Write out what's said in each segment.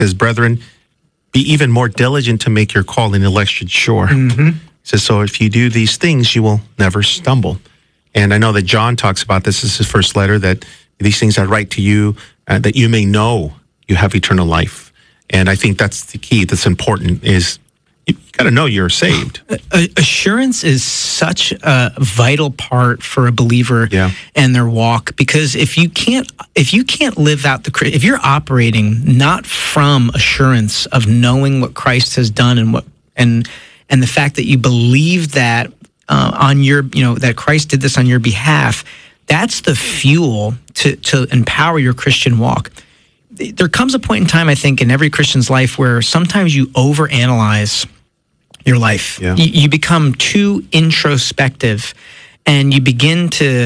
says, brethren, be even more diligent to make your call and election sure. Mm-hmm. He says, so if you do these things, you will never stumble. And I know that John talks about this. This is his first letter, that these things I write to you, that you may know you have eternal life. And I think that's the key that's important, is you got to know you're saved. Assurance is such a vital part for a believer and their walk, because if you can't live out if you're operating not from assurance of knowing what Christ has done and the fact that you believe that on your that Christ did this on your behalf, that's the fuel to empower your Christian walk. There comes a point in time, I think, in every Christian's life where sometimes you overanalyze your life. Yeah. You become too introspective, and you begin to,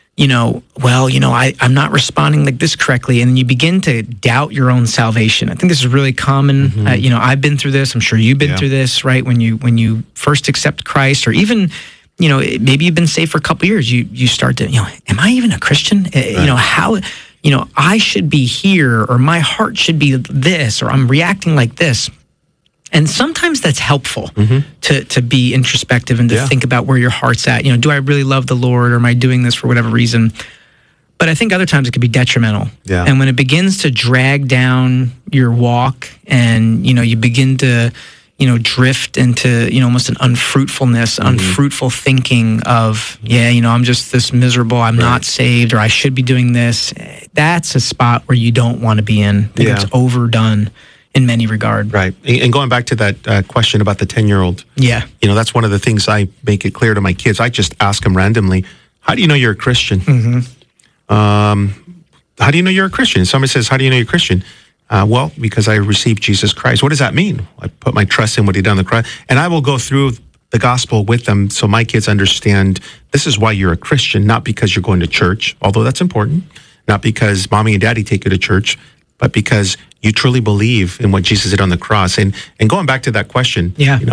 I'm not responding like this correctly, and you begin to doubt your own salvation. I think this is really common. Mm-hmm. I've been through this. I'm sure you've been through this, right? When you first accept Christ, or even, maybe you've been saved for a couple years, you start to, am I even a Christian? Right. How, I should be here, or my heart should be this, or I'm reacting like this. And sometimes that's helpful to be introspective and to think about where your heart's at. Do I really love the Lord, or am I doing this for whatever reason? But I think other times it could be detrimental. Yeah. And when it begins to drag down your walk, and you begin to drift into almost an unfruitfulness, unfruitful thinking of I'm just this miserable, I'm not saved, or I should be doing this. That's a spot where you don't want to be in. I think it's overdone in many regard. Right. And going back to that question about the 10-year-old. Yeah. That's one of the things I make it clear to my kids. I just ask them randomly, how do you know you're a Christian? Mm-hmm. How do you know you're a Christian? Somebody says, how do you know you're a Christian? Well, because I received Jesus Christ. What does that mean? I put my trust in what he done on the cross. And I will go through the gospel with them so my kids understand this is why you're a Christian, not because you're going to church, although that's important, not because mommy and daddy take you to church, but because you truly believe in what Jesus did on the cross. And going back to that question,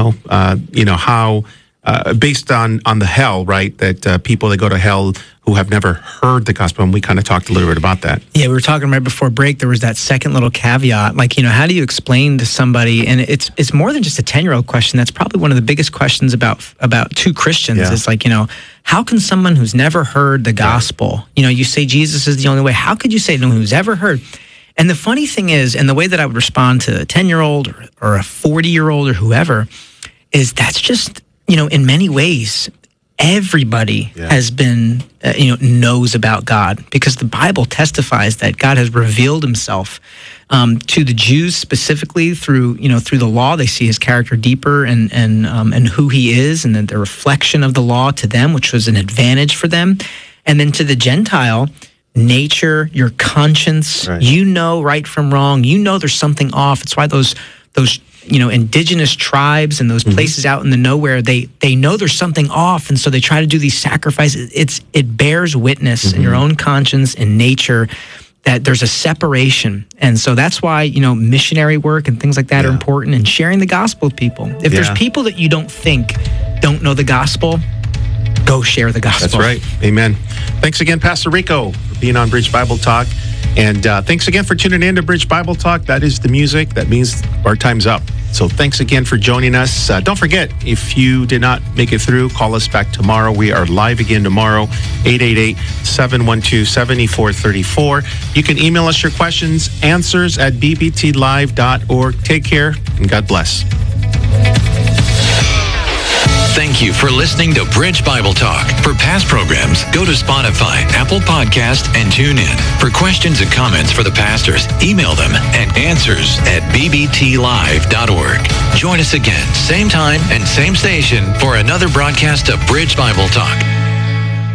how based on the hell, right? That people that go to hell who have never heard the gospel, and we kind of talked a little bit about that. Yeah, we were talking right before break. There was that second little caveat, like how do you explain to somebody? And it's more than just a 10-year-old question. That's probably one of the biggest questions about two Christians. Yeah. It's like how can someone who's never heard the gospel? You say Jesus is the only way. How could you say no one who's ever heard? And the funny thing is, and the way that I would respond to a 10-year-old or a 40-year-old or whoever, is that's just, in many ways, everybody has been, knows about God, because the Bible testifies that God has revealed himself to the Jews specifically through the law. They see his character deeper and who he is, and then the reflection of the law to them, which was an advantage for them. And then to the Gentile, nature, your conscience, right from wrong, there's something off. It's why those indigenous tribes and those places out in the nowhere, they know there's something off, and so they try to do these sacrifices. It bears witness in your own conscience and nature that there's a separation. And so that's why, missionary work and things like that are important, and sharing the gospel with people. If there's people that you don't know the gospel, go share the gospel. That's right. Amen. Thanks again, Pastor Rico, for being on Bridge Bible Talk. And thanks again for tuning in to Bridge Bible Talk. That is the music. That means our time's up. So thanks again for joining us. Don't forget, if you did not make it through, call us back tomorrow. We are live again tomorrow, 888-712-7434. You can email us your questions, answers at bbtlive.org. Take care, and God bless. Thank you for listening to Bridge Bible Talk. For past programs, go to Spotify, Apple Podcast, and TuneIn. For questions and comments for the pastors, email them at answers@bbtlive.org. Join us again, same time and same station, for another broadcast of Bridge Bible Talk.